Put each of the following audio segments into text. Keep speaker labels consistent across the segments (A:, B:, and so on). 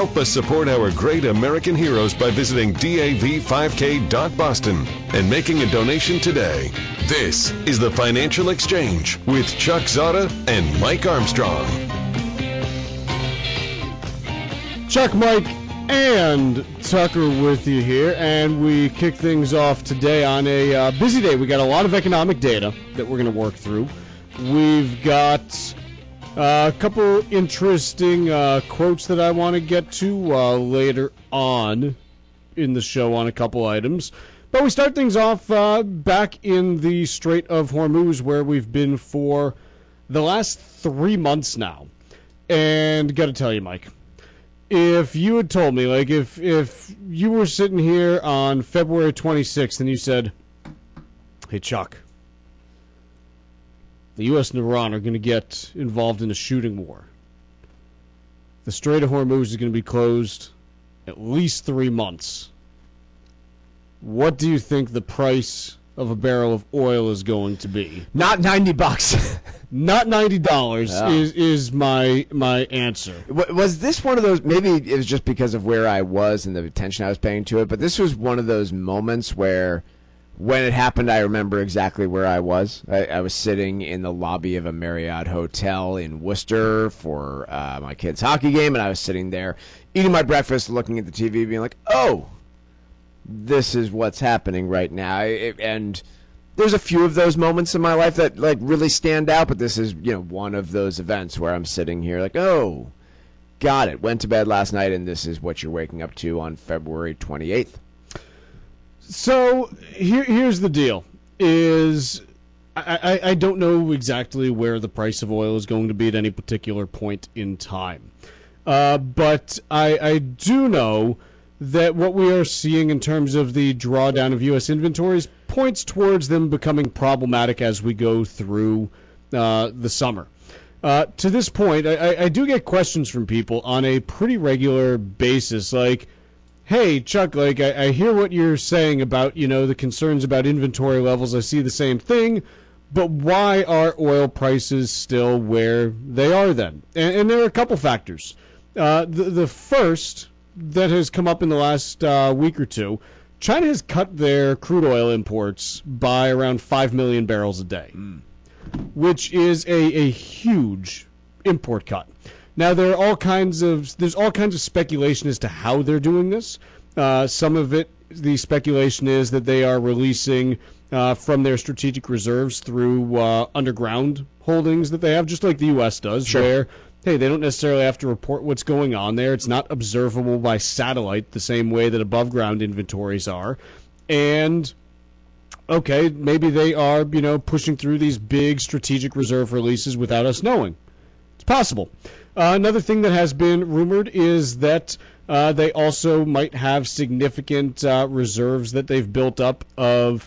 A: Help us support our great American heroes by visiting dav5k.boston and making a donation today. This is the Financial Exchange with Chuck Zada and Mike Armstrong.
B: Chuck, Mike, and Tucker with you here, and we kick things off today on a busy day. We got a lot of economic data that we're going to work through. We've got a couple interesting quotes that I want to get to later on in the show on a couple items. But we start things off back in the Strait of Hormuz, where we've been for the last 3 months now. And got to tell you, Mike, if you had told me, like if you were sitting here on February 26th and you said, hey, Chuck, the U.S. and Iran are going to get involved in a shooting war. The Strait of Hormuz is going to be closed at least 3 months. What do you think the price of a barrel of oil is going to be?
C: Not $90.
B: Not $90 is my answer.
C: Was this one of those, maybe it was just because of where I was and the attention I was paying to it, but this was one of those moments where when it happened, I remember exactly where I was. I was sitting in the lobby of a Marriott hotel in Worcester for my kid's hockey game, and I was sitting there eating my breakfast, looking at the TV, being like, oh, this is what's happening right now. And there's a few of those moments in my life that like really stand out, but this is, one of those events where I'm sitting here like, oh, got it. Went to bed last night, and this is what you're waking up to on February 28th.
B: So here's the deal, is I don't know exactly where the price of oil is going to be at any particular point in time. But I do know that what we are seeing in terms of the drawdown of U.S. inventories points towards them becoming problematic as we go through the summer. To this point, I do get questions from people on a pretty regular basis, like, hey, Chuck, like I hear what you're saying about, the concerns about inventory levels. I see the same thing, but why are oil prices still where they are then? And there are a couple factors. The first that has come up in the last week or two, China has cut their crude oil imports by around 5 million barrels a day, which is a huge import cut. Now, there's all kinds of speculation as to how they're doing this. Some of it, the speculation is that they are releasing from their strategic reserves through underground holdings that they have, just like the U.S. does,
C: sure,
B: where, hey, they don't necessarily have to report what's going on there. It's not observable by satellite the same way that above-ground inventories are. And, okay, maybe they are, pushing through these big strategic reserve releases without us knowing. It's possible. Another thing that has been rumored is that they also might have significant reserves that they've built up of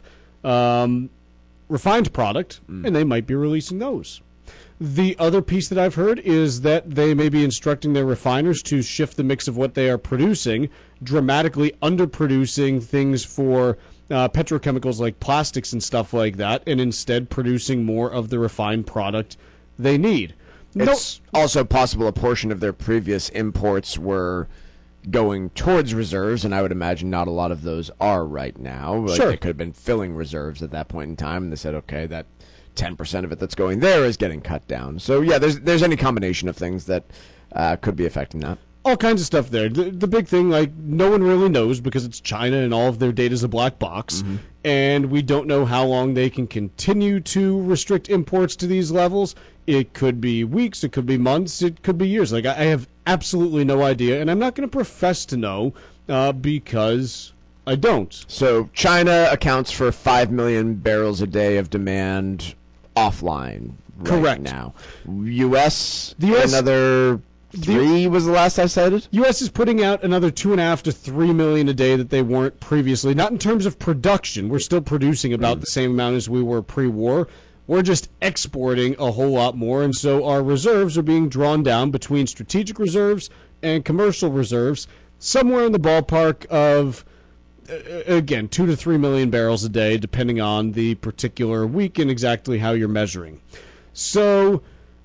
B: refined product, and they might be releasing those. The other piece that I've heard is that they may be instructing their refiners to shift the mix of what they are producing, dramatically underproducing things for petrochemicals like plastics and stuff like that, and instead producing more of the refined product they need.
C: It's also possible a portion of their previous imports were going towards reserves, and I would imagine not a lot of those are right now. Like,
B: sure.
C: They could have been filling reserves at that point in time, and they said, okay, that 10% of it that's going there is getting cut down. So, yeah, there's any combination of things that could be affecting that.
B: All kinds of stuff there. The big thing, like, no one really knows because it's China and all of their data is a black box, and we don't know how long they can continue to restrict imports to these levels. It could be weeks, it could be months, it could be years. Like, I have absolutely no idea, and I'm not going to profess to know because I don't.
C: So China accounts for 5 million barrels a day of demand offline right now. U.S. another 3 was the last I cited?
B: U.S. is putting out another 2.5 to 3 million a day that they weren't previously. Not in terms of production. We're still producing about the same amount as we were pre-war. We're just exporting a whole lot more, and so our reserves are being drawn down between strategic reserves and commercial reserves, somewhere in the ballpark of, again, 2 to 3 million barrels a day, depending on the particular week and exactly how you're measuring. So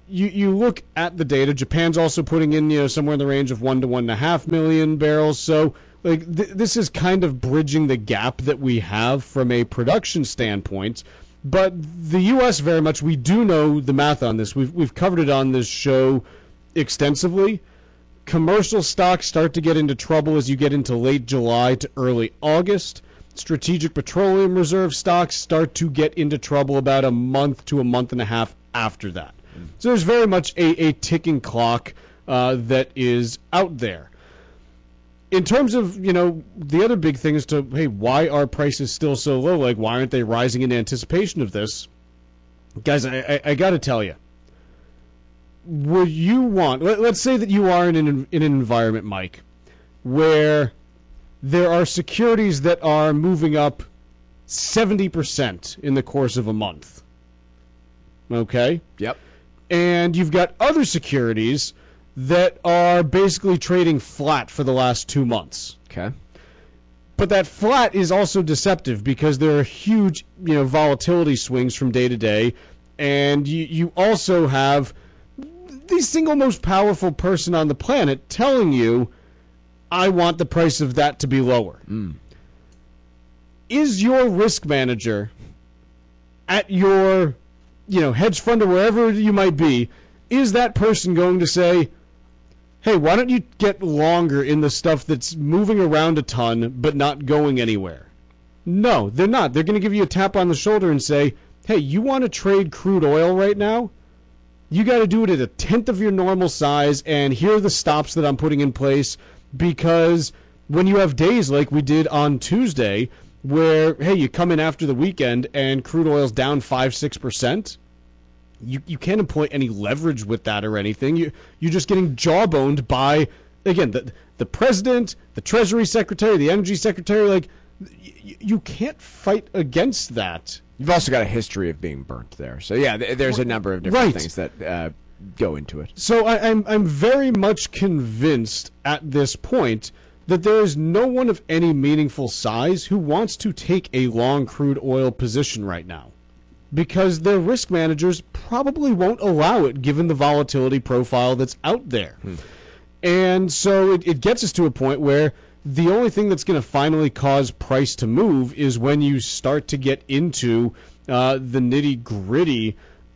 B: you look at the data. Japan's also putting in somewhere in the range of 1 to 1.5 million barrels. So like this is kind of bridging the gap that we have from a production standpoint. But the U.S. very much, we do know the math on this. We've covered it on this show extensively. Commercial stocks start to get into trouble as you get into late July to early August. Strategic petroleum reserve stocks start to get into trouble about a month to a month and a half after that. So there's very much a ticking clock that is out there. In terms of, the other big thing is why are prices still so low? Like, why aren't they rising in anticipation of this? Guys, I got to tell you, would you want, let's say that you are in an environment, Mike, where there are securities that are moving up 70% in the course of a month. Okay?
C: Yep.
B: And you've got other securities that are basically trading flat for the last 2 months.
C: Okay.
B: But that flat is also deceptive because there are huge, volatility swings from day to day, and you also have the single most powerful person on the planet telling you, I want the price of that to be lower. Is your risk manager at your, hedge fund or wherever you might be, is that person going to say, hey, why don't you get longer in the stuff that's moving around a ton but not going anywhere? No, they're not. They're going to give you a tap on the shoulder and say, hey, you want to trade crude oil right now? You got to do it at a tenth of your normal size, and here are the stops that I'm putting in place, because when you have days like we did on Tuesday where, hey, you come in after the weekend and crude oil's down 5-6%, you can't employ any leverage with that or anything. You're just getting jawboned by, again, the president, the Treasury Secretary, the Energy Secretary. Like, you can't fight against that.
C: You've also got a history of being burnt there. So, yeah, there's a number of different things that go into it.
B: So I'm very much convinced at this point that there is no one of any meaningful size who wants to take a long crude oil position right now, because their risk managers probably won't allow it given the volatility profile that's out there. And so it gets us to a point where the only thing that's going to finally cause price to move is when you start to get into the nitty-gritty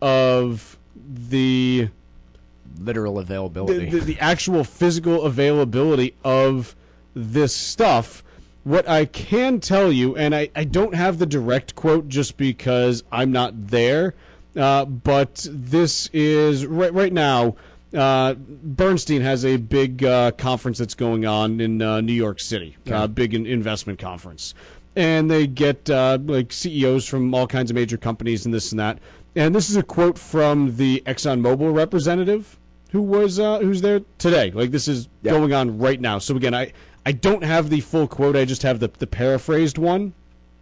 B: of the
C: literal availability,
B: the actual physical availability of this stuff. What I can tell you, and I don't have the direct quote just because I'm not there, but this is right now. Bernstein has a big conference that's going on in New York City, big investment conference, and they get like CEOs from all kinds of major companies and this and that. And this is a quote from the ExxonMobil representative who's there today. Like, this is going on right now. So again, I don't have the full quote. I just have the paraphrased one.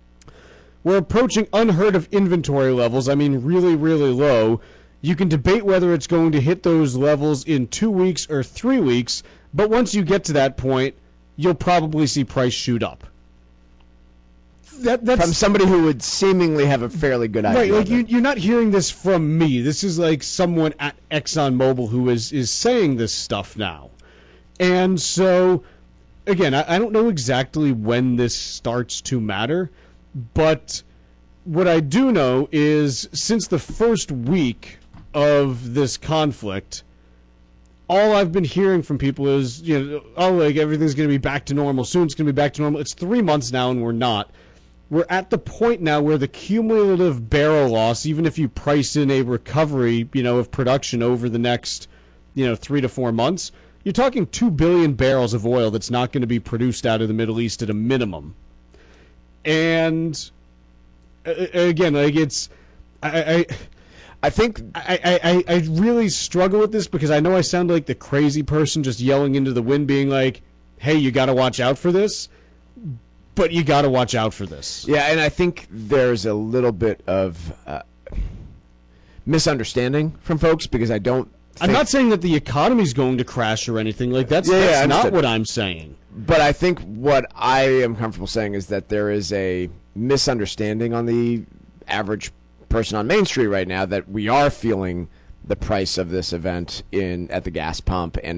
B: We're approaching unheard of inventory levels. I mean, really, really low. You can debate whether it's going to hit those levels in 2 weeks or 3 weeks, but once you get to that point, you'll probably see price shoot up. That's
C: from somebody who would seemingly have a fairly good idea.
B: Right, like you're not hearing this from me. This is like someone at ExxonMobil who is saying this stuff now. And so, again, I don't know exactly when this starts to matter, but what I do know is since the first week of this conflict, all I've been hearing from people is, like everything's going to be back to normal soon. It's going to be back to normal. It's 3 months now, and we're not. We're at the point now where the cumulative barrel loss, even if you price in a recovery, of production over the next, 3 to 4 months, you're talking 2 billion barrels of oil that's not going to be produced out of the Middle East at a minimum. And again, like I think I really struggle with this because I know I sound like the crazy person just yelling into the wind, being like, "Hey, you got to watch out for this." But you got to watch out for this.
C: Yeah, and I think there's a little bit of misunderstanding from folks because I'm
B: not saying that the economy's going to crash or anything like that. That's not what I'm saying.
C: But I think what I am comfortable saying is that there is a misunderstanding on the average person on Main Street right now that we are feeling the price of this event at the gas pump and